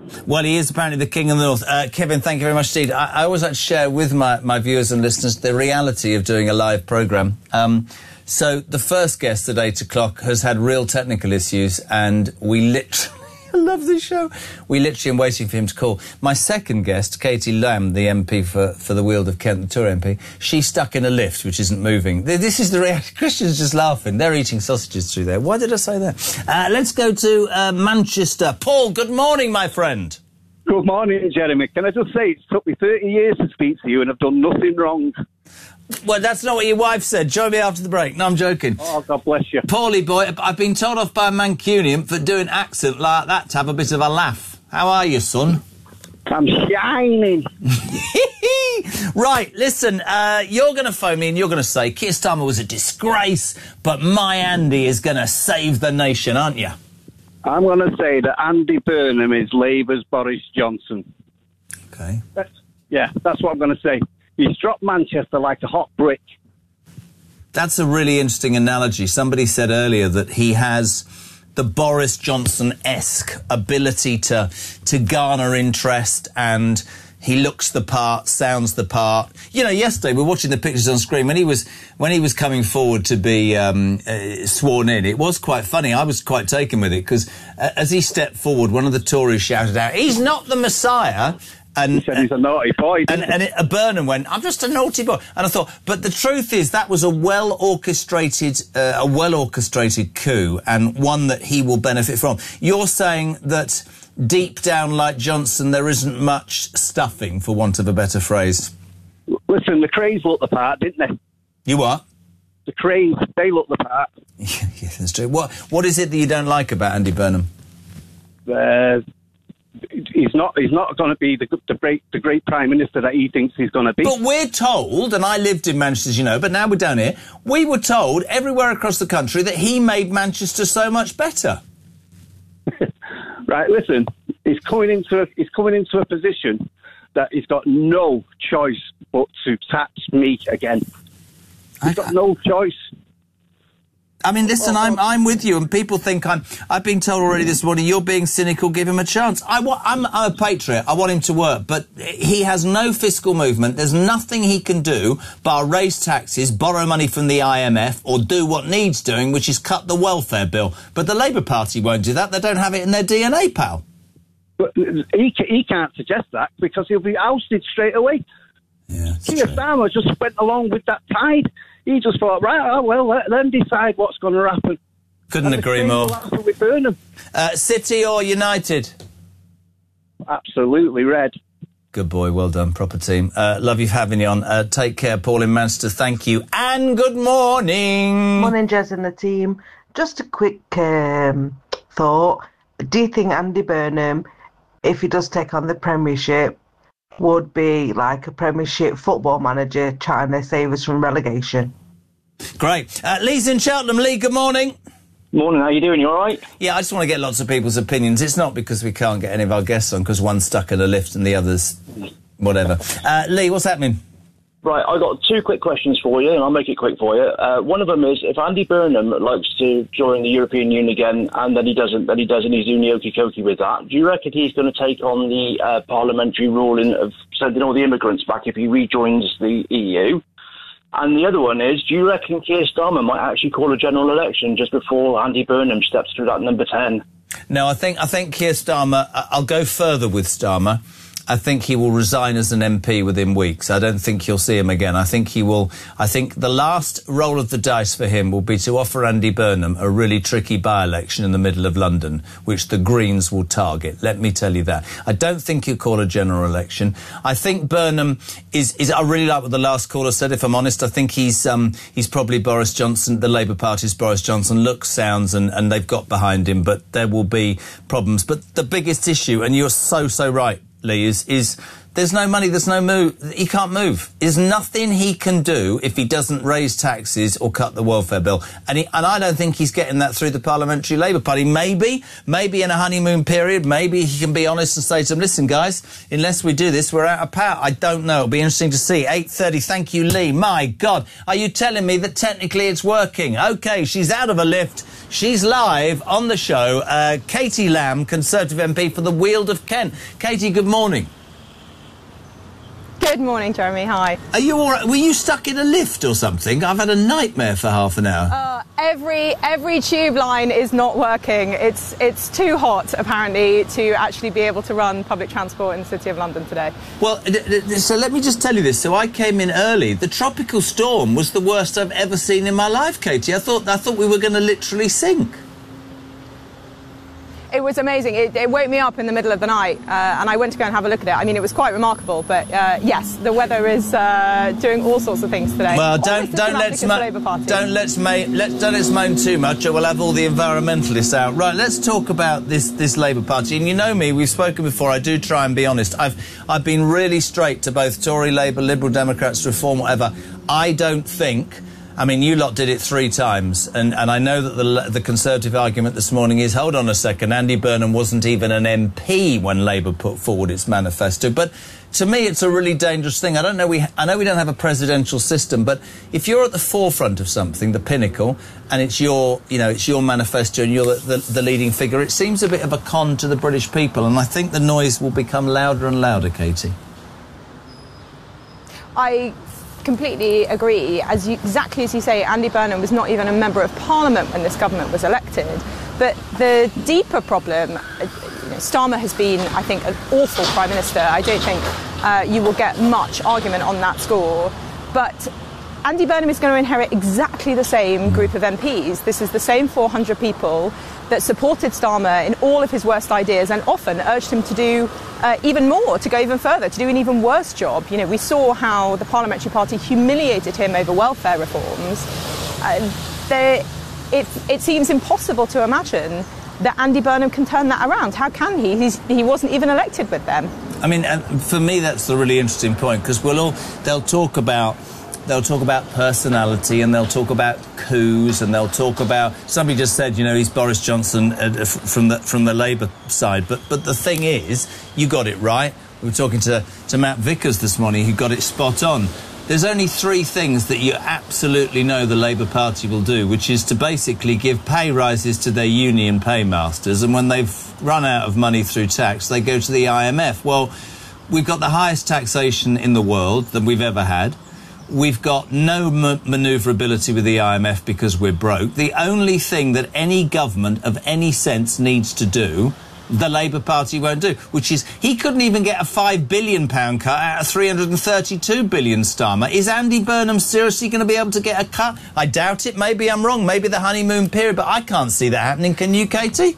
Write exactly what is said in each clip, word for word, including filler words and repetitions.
Well, he is apparently the king of the north. Uh, Kevin, thank you very much indeed. I, I always like to share with my, my viewers and listeners the reality of doing a live programme. Um, so the first guest at eight o'clock has had real technical issues, and we literally... I love this show. We literally am waiting for him to call. My second guest, Katie Lamb, the M P for, for the Weald of Kent, the Tour M P, she's stuck in a lift which isn't moving. This is the reality. Christian's just laughing. They're eating sausages through there. Why did I say that? Uh, let's go to uh, Manchester. Paul, good morning, my friend. Good morning, Jeremy. Can I just say, it took me thirty years to speak to you and I've done nothing wrong. Well, that's not what your wife said. Join me after the break. No, I'm joking. Oh, God bless you. Paulie boy, I've been told off by a Mancunian for doing accent like that to have a bit of a laugh. How are you, son? I'm shining. Right, listen, uh, you're going to phone me and you're going to say Keir Starmer was a disgrace, but my Andy is going to save the nation, aren't you? I'm going to say that Andy Burnham is Labour's Boris Johnson. Okay. That's, yeah, that's what I'm going to say. He's dropped Manchester like a hot brick. That's a really interesting analogy. Somebody said earlier that he has the Boris Johnson-esque ability to to garner interest, and he looks the part, sounds the part. You know, yesterday we were watching the pictures on screen when he was when he was coming forward to be um, uh, sworn in. It was quite funny. I was quite taken with it because uh, as he stepped forward, one of the Tories shouted out, "He's not the Messiah." And, he said he's a naughty boy, and, and it, uh, Burnham went, "I'm just a naughty boy." And I thought, but the truth is that was a well-orchestrated, uh, a well-orchestrated coup, and one that he will benefit from. You're saying that deep down, like Johnson, there isn't much stuffing, for want of a better phrase. Listen, the Cranes look the part, didn't they? You what? The Cranes, they look the part. Yeah, that's true. What What is it that you don't like about Andy Burnham? Uh... He's not. He's not going to be the, the great, the great prime minister that he thinks he's going to be. But we're told, and I lived in Manchester, as you know, but now we're down here. We were told everywhere across the country that he made Manchester so much better. Right. Listen, he's coming into a, he's coming into a position that he's got no choice but to tax me again. He's got no choice. I mean, listen, I'm I'm with you, and people think I'm. I've been told already this morning you're being cynical. Give him a chance. I want. I'm, I'm a patriot. I want him to work, but he has no fiscal movement. There's nothing he can do but raise taxes, borrow money from the I M F, or do what needs doing, which is cut the welfare bill. But the Labour Party won't do that. They don't have it in their D N A, pal. But he he can't suggest that because he'll be ousted straight away. Yeah, Keir Starmer just went along with that tide. He just thought, right, oh, well, let them decide what's going to happen. Couldn't and agree more. With Burnham. Uh, City or United? Absolutely red. Good boy, well done, proper team. Uh, love you for having you on. Uh, take care, Paul in Manchester. Thank you, and good morning. Morning, Jez and the team. Just a quick um, thought. Do you think Andy Burnham, if he does take on the Premiership, would be like a Premiership football manager trying to save us from relegation? Great. Uh, Lee's in Cheltenham. Lee, good morning. Morning, how you doing? You all right? Yeah, I just want to get lots of people's opinions. It's not because we can't get any of our guests on because one's stuck in a lift and the other's whatever. Uh, Lee, what's happening? Right, I've got two quick questions for you, and I'll make it quick for you. Uh, one of them is, if Andy Burnham likes to join the European Union again, and then he doesn't, then he does, and he's doing the okey-dokey with that, do you reckon he's going to take on the uh, parliamentary ruling of sending all the immigrants back if he rejoins the E U? And the other one is, do you reckon Keir Starmer might actually call a general election just before Andy Burnham steps through that number ten? No, I think I think Keir Starmer, I'll go further with Starmer. I think he will resign as an M P within weeks. I don't think you'll see him again. I think he will. I think the last roll of the dice for him will be to offer Andy Burnham a really tricky by-election in the middle of London, which the Greens will target. Let me tell you that. I don't think he'll call a general election. I think Burnham is, is I really like what the last caller said, if I'm honest. I think he's um, he's probably Boris Johnson, the Labour Party's Boris Johnson, looks, sounds, and, and they've got behind him, but there will be problems. But the biggest issue, and you're so, so right, Lee, is, is There's no money, there's no move. He can't move. There's nothing he can do if he doesn't raise taxes or cut the welfare bill. And, he, and I don't think he's getting that through the Parliamentary Labour Party. Maybe, maybe in a honeymoon period, maybe he can be honest and say to them, listen, guys, unless we do this, we're out of power. I don't know. It'll be interesting to see. eight thirty, thank you, Lee. My God, are you telling me that technically it's working? OK, she's out of a lift. She's live on the show. Uh, Katie Lamb, Conservative M P for the Weald of Kent. Katie, good morning. Good morning, Jeremy. Hi. Are you all right? Were you stuck in a lift or something? I've had a nightmare for half an hour. Uh, every every tube line is not working. It's it's too hot, apparently, to actually be able to run public transport in the City of London today. Well, so let me just tell you this. So I came in early. The tropical storm was the worst I've ever seen in my life, Katie. I thought I thought we were going to literally sink. It was amazing. It, it woke me up in the middle of the night, uh, and I went to go and have a look at it. I mean, it was quite remarkable. But uh, yes, the weather is uh, doing all sorts of things today. Well, don't don't let's mo- don't let's ma- let don't let's moan too much, or we'll have all the environmentalists out. Right, let's talk about this this Labour Party. And you know me, we've spoken before. I do try and be honest. I've I've been really straight to both Tory, Labour, Liberal Democrats, Reform, whatever. I don't think. I mean, you lot did it three times, and, and I know that the, the Conservative argument this morning is, hold on a second, Andy Burnham wasn't even an M P when Labour put forward its manifesto. But to me, it's a really dangerous thing. I don't know, we, I know we don't have a presidential system, but if you're at the forefront of something, the pinnacle, and it's your, you know, it's your manifesto and you're the, the, the leading figure, it seems a bit of a con to the British people, and I think the noise will become louder and louder, Katie. I completely agree. As you, exactly as you say, Andy Burnham was not even a member of Parliament when this government was elected. But the deeper problem, you know, Starmer has been, I think, an awful Prime Minister. I don't think uh, you will get much argument on that score. But Andy Burnham is going to inherit exactly the same group of M Ps. This is the same four hundred people that supported Starmer in all of his worst ideas and often urged him to do uh, even more, to go even further, to do an even worse job. You know, we saw how the Parliamentary Party humiliated him over welfare reforms. Uh, there, it, it seems impossible to imagine that Andy Burnham can turn that around. How can he? He's, he wasn't even elected with them. I mean, and for me, that's the really interesting point, because we'll all, they'll talk about They'll talk about personality, and they'll talk about coups, and they'll talk about. Somebody just said, you know, he's Boris Johnson uh, from the from the Labour side. But but the thing is, you got it right. We were talking to to Matt Vickers this morning, who got it spot on. There's only three things that you absolutely know the Labour Party will do, which is to basically give pay rises to their union paymasters, and when they've run out of money through tax, they go to the I M F. Well, we've got the highest taxation in the world that we've ever had. We've got no ma- manoeuvrability with the I M F because we're broke. The only thing that any government of any sense needs to do, the Labour Party won't do, which is he couldn't even get a five billion pounds cut out of three hundred thirty-two billion Starmer. Is Andy Burnham seriously going to be able to get a cut? I doubt it. Maybe I'm wrong. Maybe the honeymoon period, but I can't see that happening. Can you, Katie?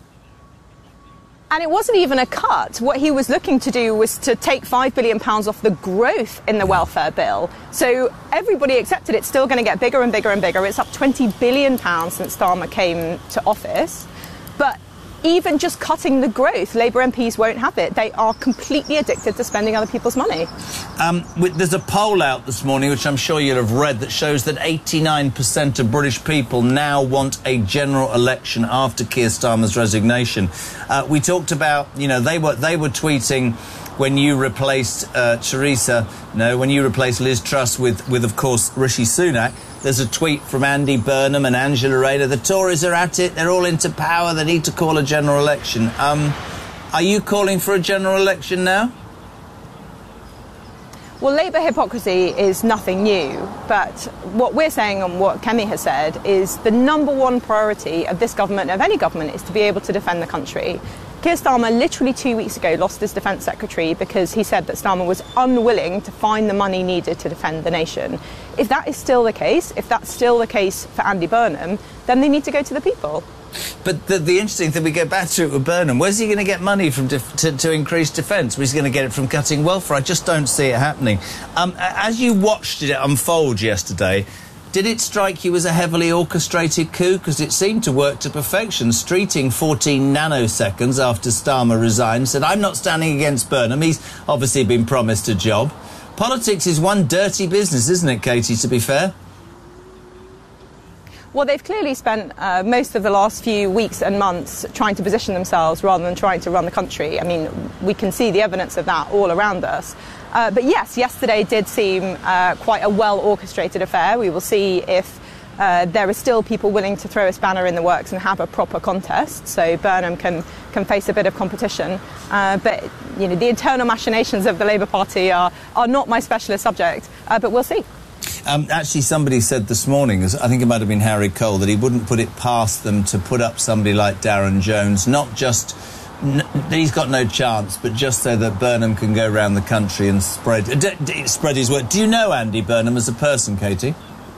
And it wasn't even a cut. What he was looking to do was to take five billion pounds off the growth in the welfare bill. So everybody accepted it's still going to get bigger and bigger and bigger. It's up twenty billion pounds since Starmer came to office. But even just cutting the growth, Labour M Ps won't have it. They are completely addicted to spending other people's money. Um, there's a poll out this morning, which I'm sure you'll have read, that shows that eighty-nine percent of British people now want a general election after Keir Starmer's resignation. Uh, we talked about, you know, they were they were tweeting when you replaced uh, Theresa, no, when you replaced Liz Truss with, with, of course, Rishi Sunak. There's a tweet from Andy Burnham and Angela Rayner. The Tories are at it. They're all into power. They need to call a general election. Um, are you calling for a general election now? Well, Labour hypocrisy is nothing new, but what we're saying and what Kemi has said is the number one priority of this government, of any government, is to be able to defend the country. Keir Starmer literally two weeks ago lost his defence secretary because he said that Starmer was unwilling to find the money needed to defend the nation. If that is still the case, if that's still the case for Andy Burnham, then they need to go to the people. But the, the interesting thing, we go back to it with Burnham, where's he going to get money from def- to, to increase defence? Where's he going to get it from cutting welfare? I just don't see it happening. Um, as you watched it unfold yesterday, did it strike you as a heavily orchestrated coup? Because it seemed to work to perfection. Streeting fourteen nanoseconds after Starmer resigned said, I'm not standing against Burnham. He's obviously been promised a job. Politics is one dirty business, isn't it, Katie, to be fair? Well, they've clearly spent uh, most of the last few weeks and months trying to position themselves rather than trying to run the country. I mean, we can see the evidence of that all around us. Uh, but yes, yesterday did seem uh, quite a well-orchestrated affair. We will see if uh, there are still people willing to throw a spanner in the works and have a proper contest, so Burnham can, can face a bit of competition. Uh, but, you know, the internal machinations of the Labour Party are, are not my specialist subject, uh, but we'll see. Um, actually, somebody said this morning, I think it might have been Harry Cole, that he wouldn't put it past them to put up somebody like Darren Jones, not just... N he's got no chance, but just so that Burnham can go around the country and spread, uh, d d spread his word. Do you know Andy Burnham as a person, Katie?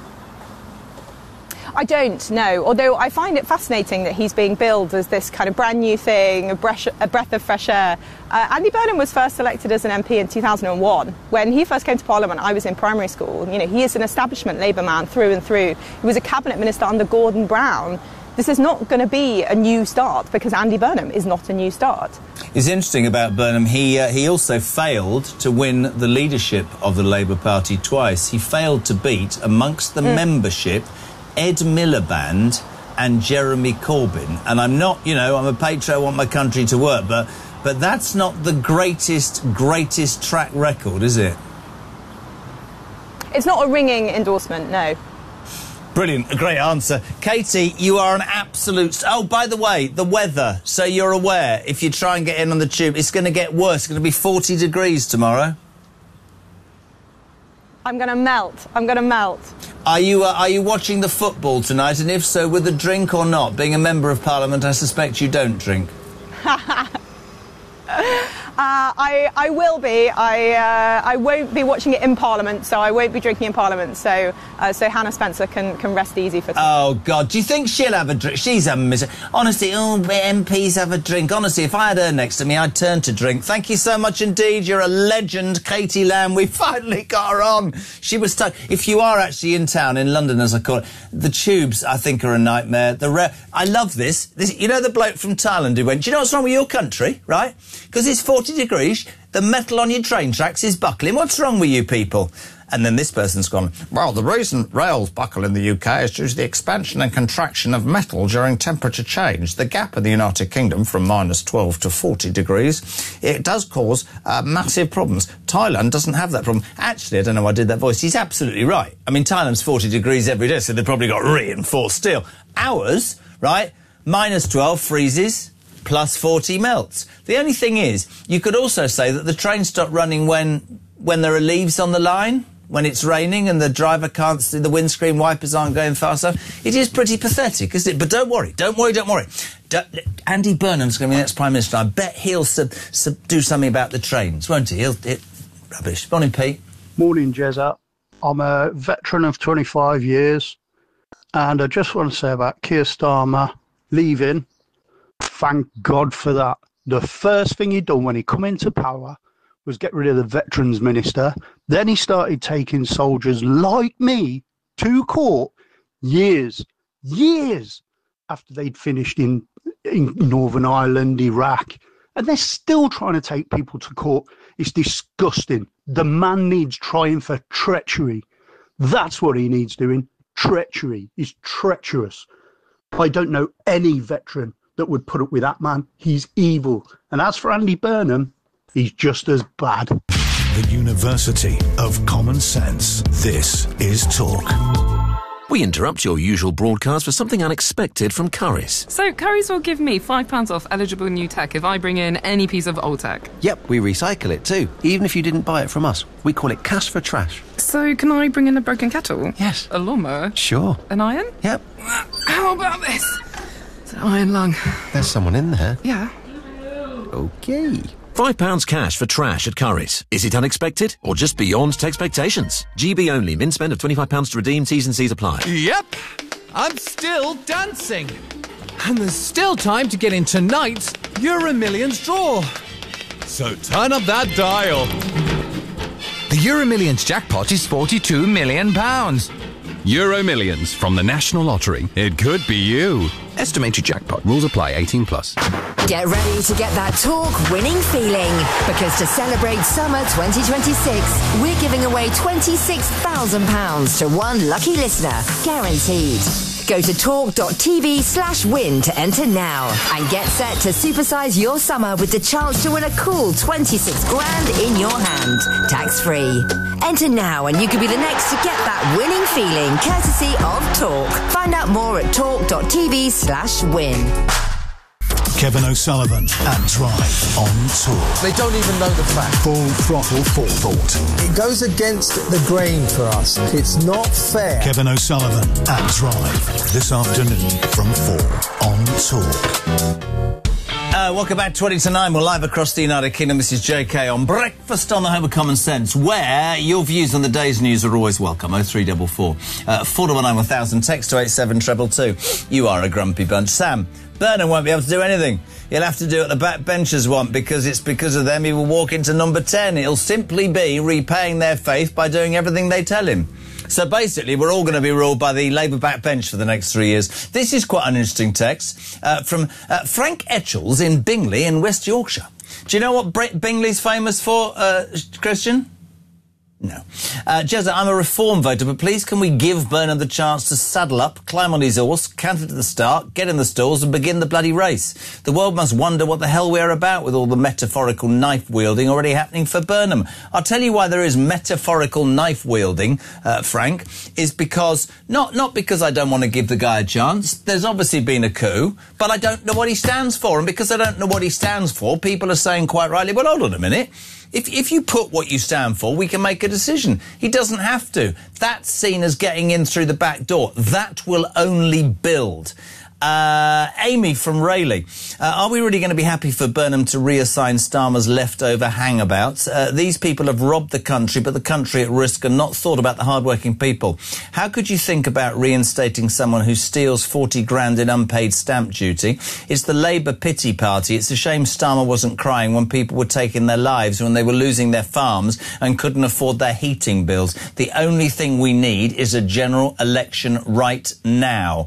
I don't know, although I find it fascinating that he's being billed as this kind of brand new thing, a breath, a breath of fresh air. Uh, Andy Burnham was first elected as an M P in two thousand one. When he first came to Parliament, I was in primary school. You know, he is an establishment Labour man through and through. He was a cabinet minister under Gordon Brown. This is not going to be a new start, because Andy Burnham is not a new start. It's interesting about Burnham, he, uh, he also failed to win the leadership of the Labour Party twice. He failed to beat, amongst the mm. membership, Ed Miliband and Jeremy Corbyn. And I'm not, you know, I'm a patriot, I want my country to work, but, but that's not the greatest, greatest track record, is it? It's not a ringing endorsement, no. Brilliant, a great answer. Katie, you are an absolute... Oh, by the way, the weather, so you're aware, if you try and get in on the tube, it's going to get worse. It's going to be forty degrees tomorrow. I'm going to melt. I'm going to melt. Are you, uh, are you watching the football tonight? And if so, with a drink or not? Being a Member of Parliament, I suspect you don't drink. Uh, I, I will be. I, uh, I won't be watching it in Parliament, so I won't be drinking in Parliament. So, uh, so Hannah Spencer can, can rest easy for tonight. Oh God, do you think she'll have a drink? She's a miser. Honestly, oh, M Ps have a drink. Honestly, if I had her next to me, I'd turn to drink. Thank you so much indeed. You're a legend, Katie Lamb. We finally got her on. She was stuck. If you are actually in town, in London, as I call it, the tubes, I think, are a nightmare. The re I love this. this. You know the bloke from Thailand who went, do you know what's wrong with your country, right? Because it's forty degrees, the metal on your train tracks is buckling. What's wrong with you people? And then this person's gone, well, the reason rails buckle in the U K is due to the expansion and contraction of metal during temperature change. The gap in the United Kingdom from minus twelve to forty degrees, it does cause uh, massive problems. Thailand doesn't have that problem. Actually, I don't know why I did that voice. He's absolutely right. I mean, Thailand's forty degrees every day, so they've probably got reinforced steel. Ours, right, minus twelve freezes, plus forty melts. The only thing is, you could also say that the trains stop running when when there are leaves on the line, when it's raining and the driver can't see, the windscreen wipers aren't going fast enough. It is pretty pathetic, isn't it? But don't worry, don't worry, don't worry. Don't, Andy Burnham's going to be the next Prime Minister. I bet he'll sub, sub, do something about the trains, won't he? He'll... It, rubbish. Morning, Pete. Morning, Jezza. I'm a veteran of twenty-five years, and I just want to say about Keir Starmer leaving, thank God for that. The first thing he done when he come into power was get rid of the Veterans Minister. Then he started taking soldiers like me to court years, years after they'd finished in, in Northern Ireland, Iraq. And they're still trying to take people to court. It's disgusting. The man needs trying for treachery. That's what he needs doing. Treachery. He's treacherous. I don't know any veteran that would put up with that man. He's evil. And as for Andy Burnham, he's just as bad. The University of Common Sense. This is Talk. We interrupt your usual broadcast for something unexpected from Currys. So Currys will give me five pounds off eligible new tech if I bring in any piece of old tech. Yep, we recycle it too, even if you didn't buy it from us. We call it cash for trash. So can I bring in a broken kettle? Yes. A lawnmower? Sure. An iron? Yep. How about this? It's an iron lung. There's someone in there. Yeah. Okay. Five pounds cash for trash at Currys. Is it unexpected or just beyond expectations? G B only. Min spend of twenty-five pounds to redeem. T's and C's apply. Yep. I'm still dancing. And there's still time to get in tonight's Euro Millions draw. So turn up that dial. The Euro Millions jackpot is forty-two million pounds. Euro Millions from the National Lottery. It could be you. Estimated jackpot. Rules apply. eighteen plus. Get ready to get that talk winning feeling, because to celebrate summer twenty twenty-six, we're giving away twenty-six thousand pounds to one lucky listener, guaranteed. Go to talk.tv slash win to enter now and get set to supersize your summer with the chance to win a cool twenty-six grand in your hand, tax-free. Enter now and you could be the next to get that winning feeling, courtesy of Talk. Find out more at talk.tv slash win. Kevin O'Sullivan and Drive on Talk. They don't even know the fact. Full throttle forethought. It goes against the grain for us. It's not fair. Kevin O'Sullivan and Drive this afternoon from four on Talk. Uh, welcome back, twenty to nine. We're live across the United Kingdom. This is J K on Breakfast on the Home of Common Sense, where your views on the day's news are always welcome. oh three four four, uh, four double nine one thousand, text to eight seven two two two. You are a grumpy bunch. Sam, Burnham won't be able to do anything. He'll have to do what the backbenchers want, because it's because of them he will walk into number ten. It'll simply be repaying their faith by doing everything they tell him. So basically, we're all going to be ruled by the Labour backbench for the next three years. This is quite an interesting text uh, from uh, Frank Etchells in Bingley in West Yorkshire. Do you know what Bre- Bingley's famous for, uh, Christian? No. Uh, Jezza, I'm a reform voter, but please can we give Burnham the chance to saddle up, climb on his horse, canter to the start, get in the stalls and begin the bloody race. The world must wonder what the hell we're about with all the metaphorical knife-wielding already happening for Burnham. I'll tell you why there is metaphorical knife-wielding, uh, Frank, is because, not, not because I don't want to give the guy a chance. There's obviously been a coup, but I don't know what he stands for. And because I don't know what he stands for, people are saying quite rightly, well, hold on a minute. If, if you put what you stand for, we can make a decision. He doesn't have to. That's seen as getting in through the back door. That will only build. Uh, Amy from Rayleigh. Uh, are we really going to be happy for Burnham to reassign Starmer's leftover hangabouts? Uh, these people have robbed the country, but the country at risk, and not thought about the hardworking people. How could you think about reinstating someone who steals forty grand in unpaid stamp duty? It's the Labour pity party. It's a shame Starmer wasn't crying when people were taking their lives, when they were losing their farms and couldn't afford their heating bills. The only thing we need is a general election right now.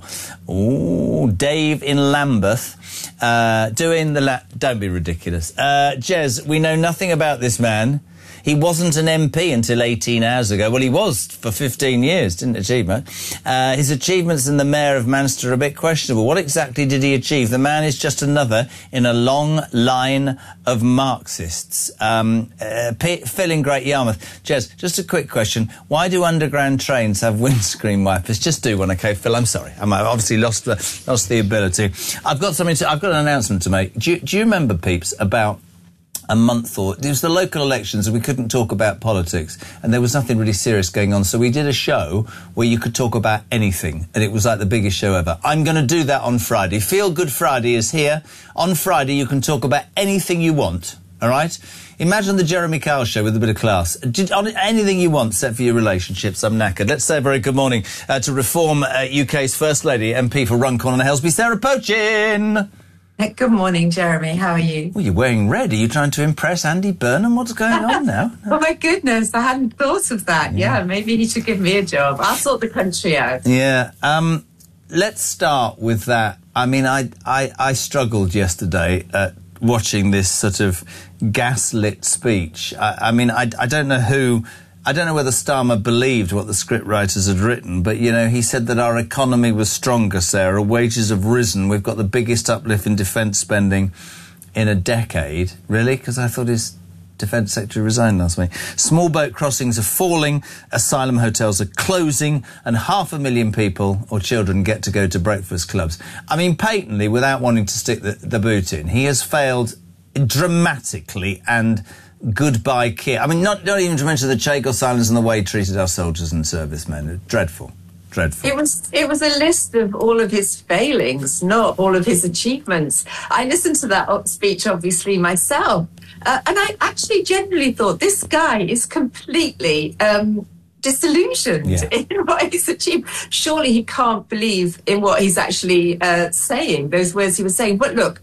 Ooh. Dave in Lambeth, uh, doing the... La- Don't be ridiculous. Uh, Jez, we know nothing about this man. He wasn't an M P until eighteen hours ago. Well, he was for fifteen years, didn't achieve much. Uh, his achievements in the Mayor of Manchester are a bit questionable. What exactly did he achieve? The man is just another in a long line of Marxists. Um, uh, P- Phil in Great Yarmouth. Jez, just a quick question. Why do underground trains have windscreen wipers? Just do one, okay, Phil? I'm sorry. I'm, I've obviously lost the, lost the ability. I've got something to... I've got an announcement to make. Do you, do you remember, peeps, about... a month or... It was the local elections and we couldn't talk about politics and there was nothing really serious going on. So we did a show where you could talk about anything and it was like the biggest show ever. I'm going to do that on Friday. Feel Good Friday is here. On Friday you can talk about anything you want, all right? Imagine the Jeremy Kyle show with a bit of class. Did, on anything you want, except for your relationships. I'm knackered. Let's say a very good morning uh, to Reform uh, U K's First Lady, M P for Runcorn and Helsby, Sarah Pochin. Good morning, Jeremy. How are you? Well, you're wearing red. Are you trying to impress Andy Burnham? What's going on now? Oh, my goodness. I hadn't thought of that. Yeah. yeah, maybe he should give me a job. I'll sort the country out. Yeah. Um, let's start with that. I mean, I, I, I struggled yesterday at watching this sort of gaslit speech. I, I mean, I, I don't know who... I don't know whether Starmer believed what the scriptwriters had written, but, you know, he said that our economy was stronger, Sarah. Wages have risen. We've got the biggest uplift in defence spending in a decade. Really? Because I thought his defence secretary resigned last week. Small boat crossings are falling, asylum hotels are closing, and half a million people or children get to go to breakfast clubs. I mean, patently, without wanting to stick the, the boot in, he has failed dramatically and... Goodbye, kid. I mean, not, not even to mention the Chagos Islands and the way he treated our soldiers and servicemen. Dreadful. Dreadful. It was it was a list of all of his failings, not all of his achievements. I listened to that speech, obviously, myself. Uh, and I actually genuinely thought this guy is completely um, disillusioned yeah. in what he's achieved. Surely he can't believe in what he's actually uh, saying, those words he was saying. But look,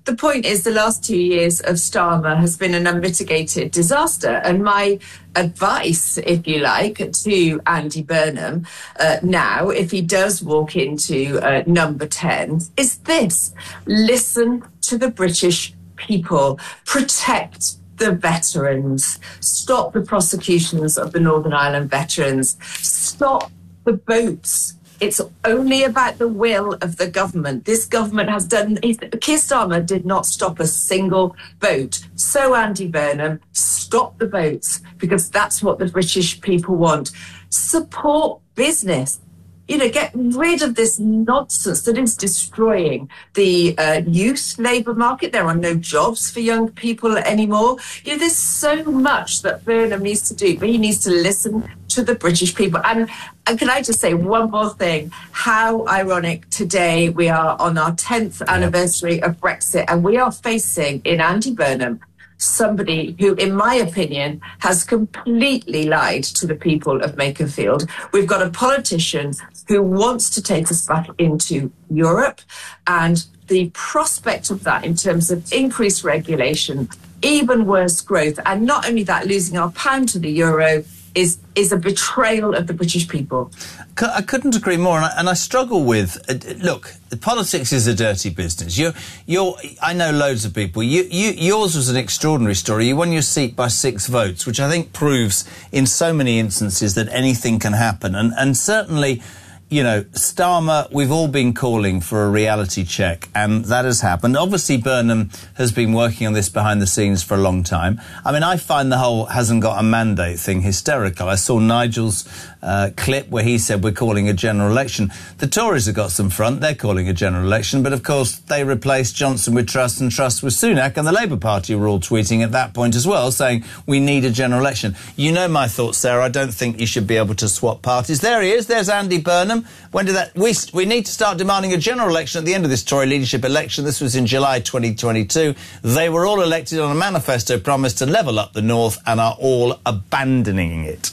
the point is the last two years of Starmer has been an unmitigated disaster. And my advice, if you like, to Andy Burnham uh, now, if he does walk into uh, number ten, is this: listen to the British people, protect the veterans, stop the prosecutions of the Northern Ireland veterans, stop the boats. It's only about the will of the government. This government has done... Keir Starmer did not stop a single boat. So, Andy Burnham, stop the boats, because that's what the British people want. Support business. You know, get rid of this nonsense that is destroying the uh, youth labour market. There are no jobs for young people anymore. You know, there's so much that Burnham needs to do, but he needs to listen to the British people. And, and can I just say one more thing? How ironic today we are on our tenth anniversary of Brexit, and we are facing in Andy Burnham somebody who, in my opinion, has completely lied to the people of Makerfield. We've got a politician who wants to take us back into Europe, and the prospect of that in terms of increased regulation, even worse growth, and not only that, losing our pound to the euro, is is a betrayal of the British people. I couldn't agree more, and I, and I struggle with. Uh, look, politics is a dirty business. You, you're. I know loads of people. You, you, yours was an extraordinary story. You won your seat by six votes, which I think proves, in so many instances, that anything can happen. And and certainly, you know, Starmer, we've all been calling for a reality check, and that has happened. Obviously, Burnham has been working on this behind the scenes for a long time. I mean, I find the whole hasn't got a mandate thing hysterical. I saw Nigel's uh, clip where he said we're calling a general election. The Tories have got some front. They're calling a general election. But, of course, they replaced Johnson with Truss and Truss with Sunak, and the Labour Party were all tweeting at that point as well, saying we need a general election. You know my thoughts, Sarah. I don't think you should be able to swap parties. There he is. There's Andy Burnham. When did that? We, we need to start demanding a general election at the end of this Tory leadership election. This was in July twenty twenty-two. They were all elected on a manifesto promise to level up the North and are all abandoning it.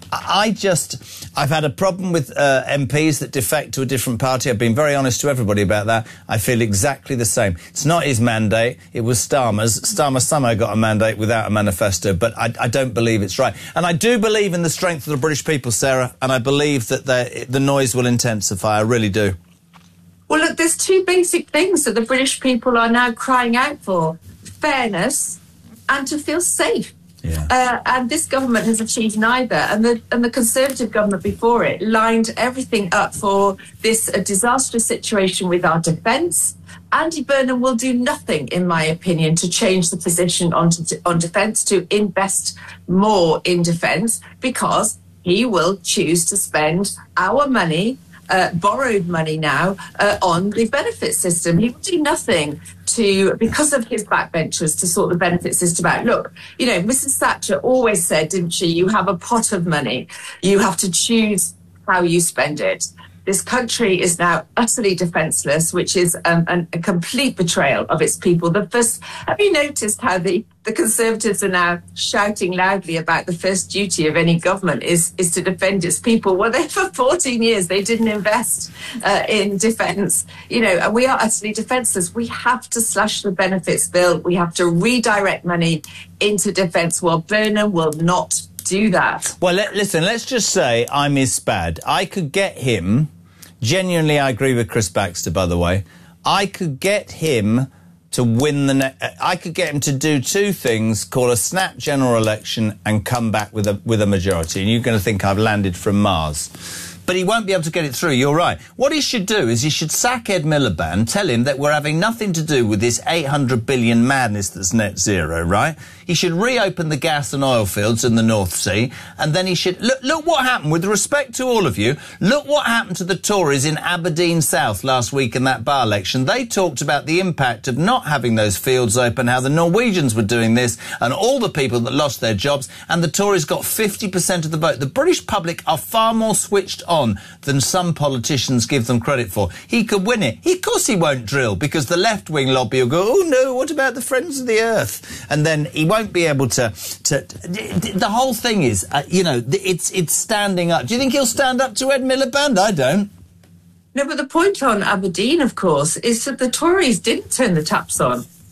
I just, I've had a problem with uh, M Ps that defect to a different party. I've been very honest to everybody about that. I feel exactly the same. It's not his mandate. It was Starmer's. Starmer somehow got a mandate without a manifesto, but I, I don't believe it's right. And I do believe in the strength of the British people, Sarah, and I believe that the noise will intensify. I really do. Well, look, there's two basic things that the British people are now crying out for: fairness and to feel safe. Yeah. Uh, and this government has achieved neither. And the and the Conservative government before it lined everything up for this uh, disastrous situation with our defence. Andy Burnham will do nothing, in my opinion, to change the position on, on defence, to invest more in defence, because he will choose to spend our money, uh, borrowed money now, uh, on the benefit system. He will do nothing to, because of his backbenchers, to sort the benefit system out. Look, you know, Missus Thatcher always said, didn't she, you have a pot of money. You have to choose how you spend it. This country is now utterly defenceless, which is um, an, a complete betrayal of its people. The first, have you noticed how the, the Conservatives are now shouting loudly about the first duty of any government is, is to defend its people? Well, they, for fourteen years, they didn't invest uh, in defence. You know, and we are utterly defenceless. We have to slash the benefits bill. We have to redirect money into defence. Well, Burnham will not do that. Well, let, listen, let's just say I'm his spad. I could get him... Genuinely, I agree with Chris Baxter, by the way. I could get him to win the... Ne- I could get him to do two things, call a snap general election and come back with a, with a majority. And you're going to think I've landed from Mars. But he won't be able to get it through, you're right. What he should do is he should sack Ed Miliband, tell him that we're having nothing to do with this eight hundred billion madness that's net zero, right? He should reopen the gas and oil fields in the North Sea, and then he should... Look, look what happened, with respect to all of you, look what happened to the Tories in Aberdeen South last week in that by-election. They talked about the impact of not having those fields open, how the Norwegians were doing this, and all the people that lost their jobs, and the Tories got fifty percent of the vote. The British public are far more switched on than some politicians give them credit for. He could win it. He, of course he won't drill, because the left-wing lobby will go, oh no, what about the Friends of the Earth? And then he won't be able to... to the whole thing is, uh, you know, it's, it's standing up. Do you think he'll stand up to Ed Miliband? I don't. No, but the point on Aberdeen, of course, is that the Tories didn't turn the taps on.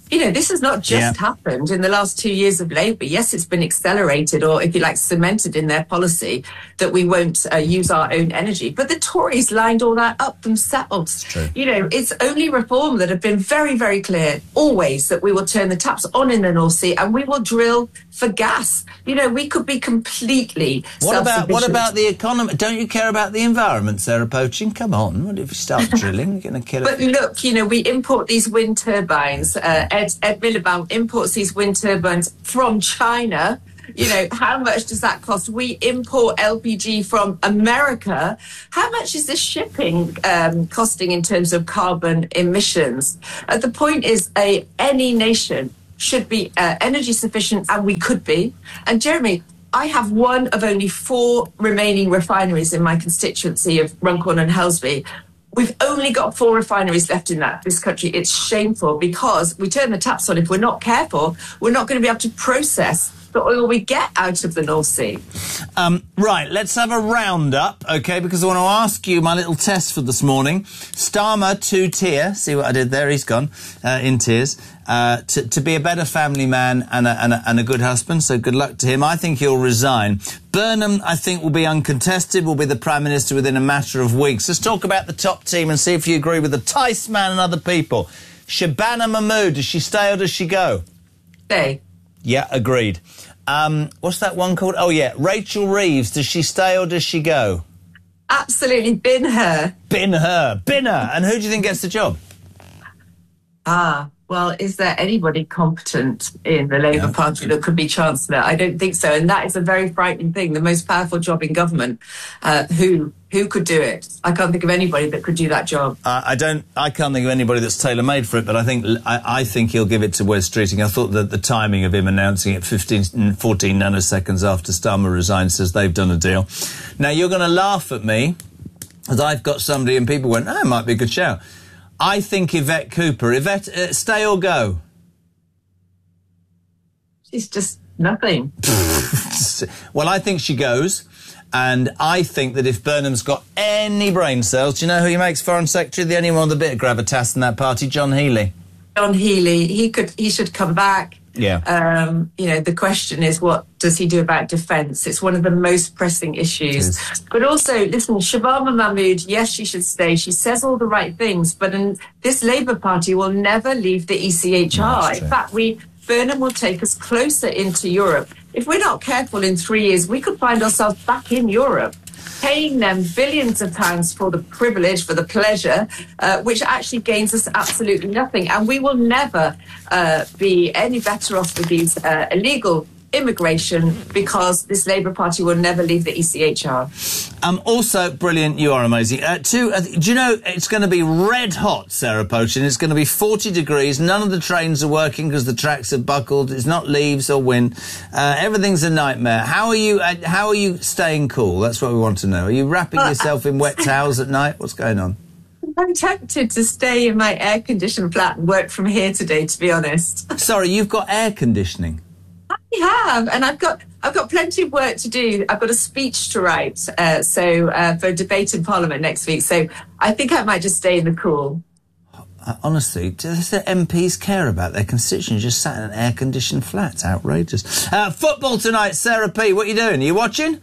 you know, this has not just Yeah. happened in the last two years of Labour. Yes, it's been accelerated or, if you like, cemented in their policy that we won't uh, use our own energy. But the Tories lined all that up themselves. True. You know, it's only Reform that have been very, very clear always that we will turn the taps on in the North Sea and we will drill for gas. You know, we could be completely What about what self-sufficient. about the economy? Don't you care about the environment, Sarah Poaching? Come on, what if you start drilling? You're going to kill But it. look, you know, we import these wind turbines. Uh, Ed, Ed Miliband imports these wind turbines from China. You know, how much does that cost? We import L P G from America. How much is this shipping um, costing in terms of carbon emissions? Uh, the point is, a any nation should be uh, energy sufficient, and we could be. And Jeremy, I have one of only four remaining refineries in my constituency of Runcorn and Helsby. We've only got four refineries left in that this country. It's shameful because we turn the taps on. If we're not careful, we're not going to be able to process the oil we get out of the North Sea. Um, right, let's have a roundup, OK, because I want to ask you my little test for this morning. Starmer to tier, see what I did there, he's gone, uh, in tears, uh, to, to be a better family man and a, and, a, and a good husband, so good luck to him. I think he'll resign. Burnham, I think, will be uncontested, will be the Prime Minister within a matter of weeks. Let's talk about the top team and see if you agree with the Tice man and other people. Shabana Mahmood, does she stay or does she go? Stay. Yeah, agreed. Um, what's that one called? Oh, yeah, Rachel Reeves. Does she stay or does she go? Absolutely bin her. Bin her. Bin her. And who do you think gets the job? Ah, well, is there anybody competent in the Labour Party that could be Chancellor? I don't think so. And that is a very frightening thing. The most powerful job in government. Uh, who who could do it? I can't think of anybody that could do that job. Uh, I don't. I can't think of anybody that's tailor-made for it, but I think I, I think he'll give it to Wes Streeting. I thought that the timing of him announcing it fifteen, fourteen nanoseconds after Starmer resigned says they've done a deal. Now, you're going to laugh at me, as I've got somebody and people went, oh, it might be a good shout. I think Yvette Cooper. Yvette, uh, stay or go? She's just nothing. Well, I think she goes. And I think that if Burnham's got any brain cells, do you know who he makes Foreign Secretary? The only one with a bit of gravitas in that party, John Healey. John Healey, he could, he should come back. Yeah. Um, you know, the question is, what does he do about defence? It's one of the most pressing issues. But also, listen, Shabana Mahmood, yes, she should stay. She says all the right things, but in, this Labour Party will never leave the E C H R. No, in fact, we Burnham will take us closer into Europe. If we're not careful in three years, we could find ourselves back in Europe, paying them billions of pounds for the privilege, for the pleasure, uh, which actually gains us absolutely nothing. And we will never uh, be any better off with these uh, illegal immigration because this Labour Party will never leave the E C H R. Um, also, brilliant, you are amazing. Uh, two, uh, do you know, it's going to be red hot, Sarah Poachin. It's going to be forty degrees. None of the trains are working because the tracks are buckled. It's not leaves or wind. Uh, everything's a nightmare. How are you, uh, how are you staying cool? That's what we want to know. Are you wrapping Uh, yourself in wet towels at night? What's going on? I'm tempted to stay in my air-conditioned flat and work from here today, to be honest. Sorry, you've got air conditioning? I have, and I've got I've got plenty of work to do. I've got a speech to write, uh, so uh, for a debate in Parliament next week. So I think I might just stay in the cool. Uh, honestly, does the M Ps care about their constituents just sat in an air-conditioned flat? It's outrageous. Uh, football tonight, Sarah P. What are you doing? Are you watching?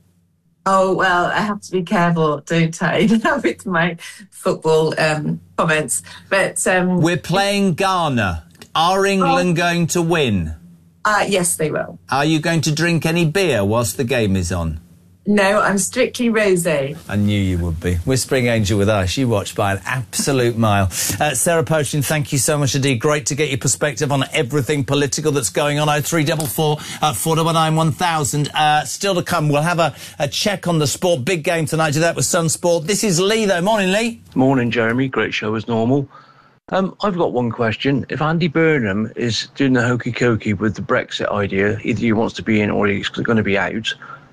Oh, well, I have to be careful, don't I, with my football um, comments. But um, we're playing Ghana. Are England oh. going to win? Uh, yes, they will. Are you going to drink any beer whilst the game is on? No, I'm strictly rosé. I knew you would be. Whispering Angel with us. You watch by an absolute mile. Uh, Sarah Poachin, thank you so much indeed. Great to get your perspective on everything political that's going on. oh three four four, four nine nine, one thousand. Uh, still to come, we'll have a, a check on the sport. Big game tonight. Do that with Sun Sport. This is Lee, though. Morning, Lee. Morning, Jeremy. Great show as normal. Um, I've got one question. If Andy Burnham is doing the hokey-cokey with the Brexit idea, either he wants to be in or he's going to be out,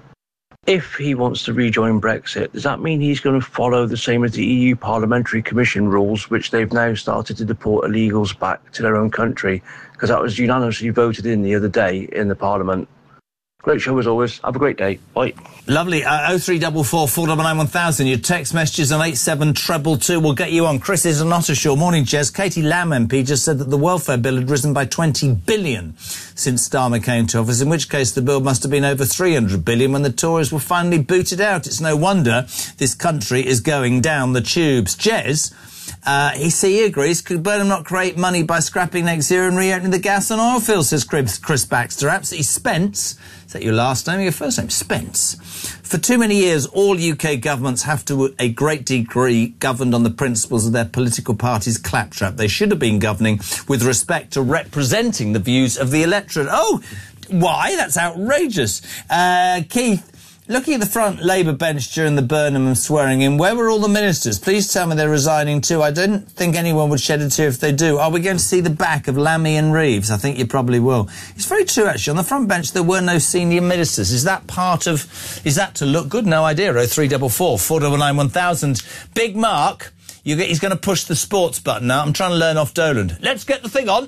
if he wants to rejoin Brexit, does that mean he's going to follow the same as the E U Parliamentary Commission rules, which they've now started to deport illegals back to their own country? Because that was unanimously voted in the other day in the Parliament. Great show as always. Have a great day. Bye. Lovely. Uh, oh three four four, four nine nine, one thousand. Your text messages on eight seven two two two will get you on. Chris is in Ottershaw. Morning, Jez. Katie Lamb M P just said that the welfare bill had risen by twenty billion since Starmer came to office, in which case the bill must have been over three hundred billion when the Tories were finally booted out. It's no wonder this country is going down the tubes. Jez, uh, he, he agrees. Could Burnham not create money by scrapping next year and reopening the gas and oil fields, says Chris, Chris Baxter. Absolutely. Spence, is that your last name or your first name? Spence. For too many years, all U K governments have to a great degree governed on the principles of their political party's claptrap. They should have been governing with respect to representing the views of the electorate. Oh, why? That's outrageous. Uh, Keith, looking at the front Labour bench during the Burnham swearing in, where were all the ministers? Please tell me they're resigning too. I don't think anyone would shed a tear if they do. Are we going to see the back of Lammy and Reeves? I think you probably will. It's very true, actually. On the front bench, there were no senior ministers. Is that part of... Is that to look good? No idea. oh three four four, four nine nine, one thousand. Big Mark, you get, he's going to push the sports button now. I'm trying to learn off Doland. Let's get the thing on.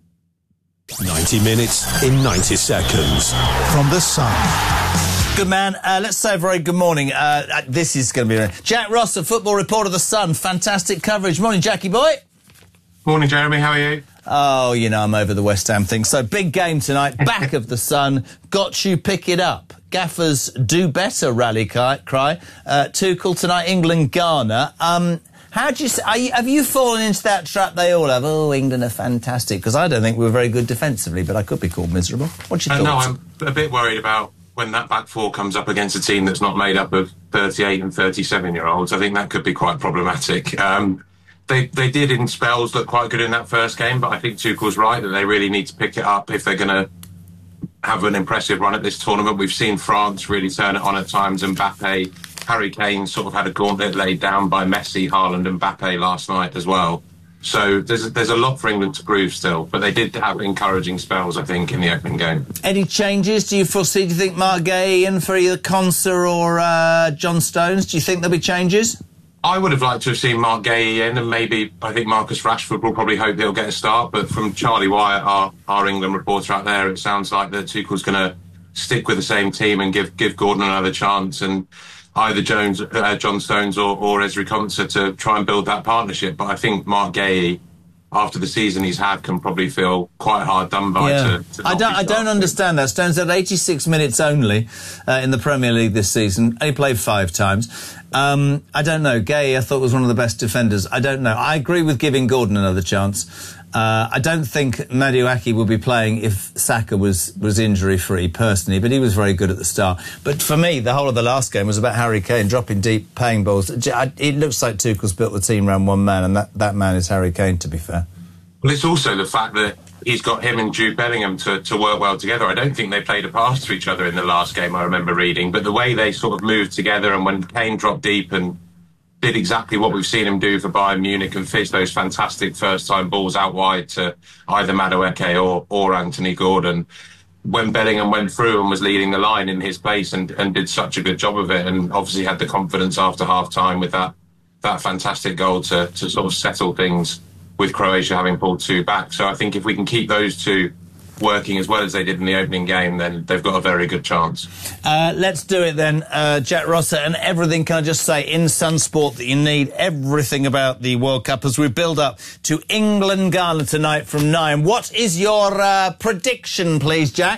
ninety minutes in ninety seconds. From The Sun. Good man. Uh, let's say a very good morning. Uh, uh, this is going to be... Jack Ross, a football reporter of The Sun. Fantastic coverage. Morning, Jackie boy. Morning, Jeremy. How are you? Oh, you know, I'm over the West Ham thing. So, big game tonight. Back of The Sun. Got you, pick it up. Gaffers do better rally cry. Uh, Tuchel tonight, England, Ghana. Um... How do you, are you... Have you fallen into that trap they all have? Oh, England are fantastic. Because I don't think we were very good defensively, but I could be called miserable. What's your uh, thoughts? No, I'm a bit worried about when that back four comes up against a team that's not made up of thirty-eight and thirty-seven-year-olds. I think that could be quite problematic. Um, they they did in spells look quite good in that first game, but I think Tuchel's right that they really need to pick it up if they're going to have an impressive run at this tournament. We've seen France really turn it on at times, and Mbappe... Harry Kane sort of had a gauntlet laid down by Messi, Haaland and Mbappe last night as well. So there's, there's a lot for England to prove still, but they did have encouraging spells, I think, in the opening game. Any changes? Do you foresee, do you think Mark Gay in for either Konsa or uh, John Stones? Do you think there'll be changes? I would have liked to have seen Mark Gay in, and maybe I think Marcus Rashford will probably hope he'll get a start, but from Charlie Wyatt, our, our England reporter out there, it sounds like that Tuchel's going to stick with the same team and give, give Gordon another chance, and either Jones, uh, John Stones or, or Ezri Konsa to try and build that partnership. But I think Mark Gay, after the season he's had, can probably feel quite hard done by. Yeah. To, to I don't. I don't understand that. Stones had eighty-six minutes only uh, in the Premier League this season. Only played five times. Um, I don't know. Gay, I thought, was one of the best defenders. I don't know. I agree with giving Gordon another chance. Uh, I don't think Madueke would be playing if Saka was, was injury-free, personally, but he was very good at the start. But for me, the whole of the last game was about Harry Kane dropping deep, paying balls. It looks like Tuchel's built the team around one man, and that, that man is Harry Kane, to be fair. Well, it's also the fact that he's got him and Jude Bellingham to, to work well together. I don't think they played a pass to each other in the last game, I remember reading, but the way they sort of moved together, and when Kane dropped deep and did exactly what we've seen him do for Bayern Munich and fizz those fantastic first-time balls out wide to either Madueke or, or Anthony Gordon. When Bellingham went through and was leading the line in his place and, and did such a good job of it, and obviously had the confidence after half-time with that, that fantastic goal to, to sort of settle things with Croatia having pulled two back. So I think if we can keep those two working as well as they did in the opening game, then they've got a very good chance. Uh, let's do it then. Uh, Jack Rosser, and everything, can I just say, in Sunsport that you need, everything about the World Cup as we build up to England-Ghana tonight from nine. What is your uh, prediction, please, Jack?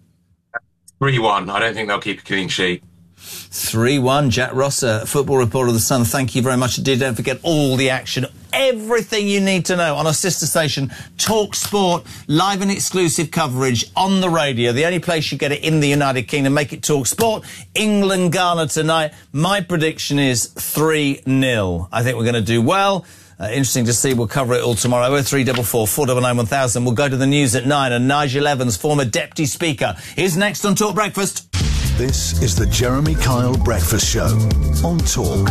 three one. I don't think they'll keep a clean sheet. three one. Jack Rosser, football reporter of The Sun. Thank you very much indeed. Don't forget all the action, everything you need to know on our sister station, Talk Sport, live and exclusive coverage on the radio. The only place you get it in the United Kingdom. Make it Talk Sport. England, Ghana tonight. My prediction is three nil. I think we're going to do well. Uh, interesting to see. We'll cover it all tomorrow. oh three four four, four nine nine, one thousand. We'll go to the news at nine, and Nigel Evans, former Deputy Speaker, is next on Talk Breakfast. This is the Jeremy Kyle Breakfast Show on Talk.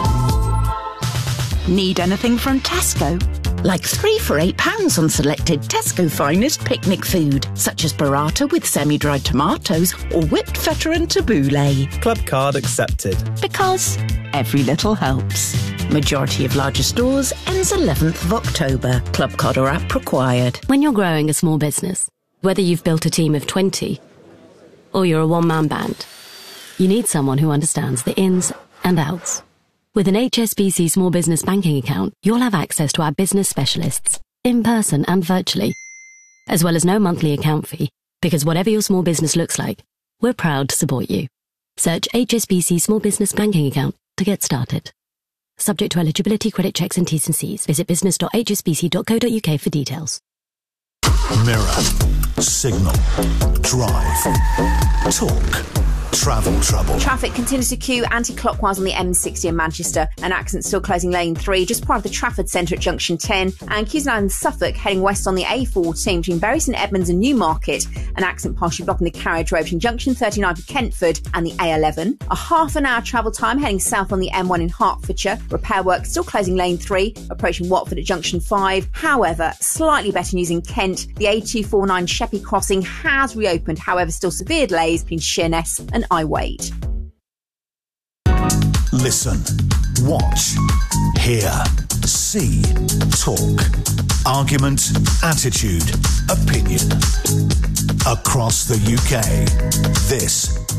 Need anything from Tesco? Like three for eight pounds on selected Tesco finest picnic food, such as burrata with semi-dried tomatoes or whipped feta and tabbouleh. Club card accepted. Because every little helps. Majority of larger stores ends eleventh of October. Club card or app required. When you're growing a small business, whether you've built a team of twenty or you're a one-man band. You need someone who understands the ins and outs. With an H S B C small business banking account, you'll have access to our business specialists, in person and virtually, as well as no monthly account fee, because whatever your small business looks like, we're proud to support you. Search H S B C Small Business Banking Account to get started. Subject to eligibility, credit checks and T's and C's. Visit business dot h s b c dot co dot u k for details. Mirror, Signal, Drive, Talk, Travel Trouble. Traffic continues to queue anti-clockwise on the M sixty in Manchester. An accident still closing lane three, just prior to the Trafford Centre at junction ten. And queues now in Suffolk, heading west on the A fourteen between Bury St Edmunds and Newmarket. An accident partially blocking the carriage road between junction thirty-nine for Kentford and the A eleven. A half an hour travel time heading south on the M one in Hertfordshire. Repair work still closing lane three, approaching Watford at junction five. However, slightly better news in Kent. The A two forty-nine Sheppey crossing has reopened, however still severe delays between Sheerness and Iwade. Listen, watch, hear, see, talk, argument, attitude, opinion. Across the U K, this